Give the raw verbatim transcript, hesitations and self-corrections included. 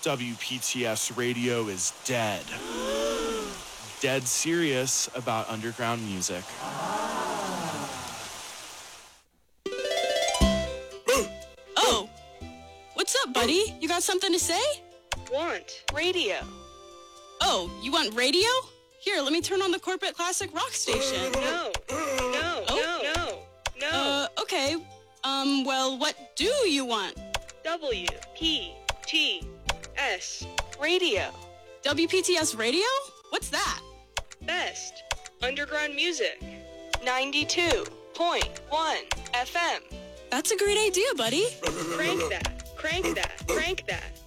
W P T S Radio is dead. Dead serious about underground music. Oh, what's up, buddy? You got something to say? Want radio. Oh, you want radio? Here, let me turn on the Corporate Classic Rock Station. No, no, Oh? no, no, no. Uh, okay. Um, well, what do you want? W P T S radio. W P T S Radio? What's that? Best underground music. ninety-two point one F M. That's a great idea, buddy. Crank that, crank that, crank that.